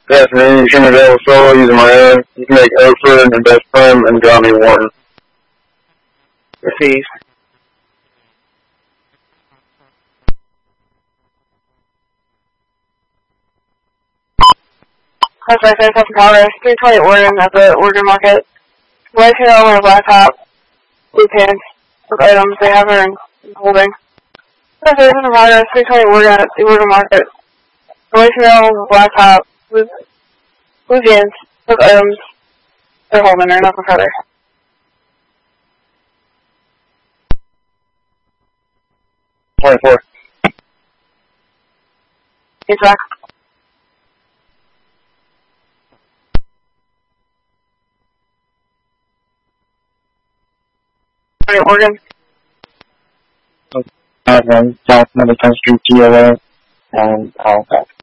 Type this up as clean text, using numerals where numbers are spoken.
Good afternoon, you can avail solo using my own. You can make Oakford and Best Prim and Johnny Warren. Receive. That's right, that's progress. 320 Oregon at the Oregon Market. White hair on a black top, blue pants with items they have her in holding. That's right, that's progress. 320 Oregon at the Oregon Market. White hair on a black top, blue pants with items they're holding her, nothing further. He's back. Oregon. South Medical Street, TOA, and Halifax.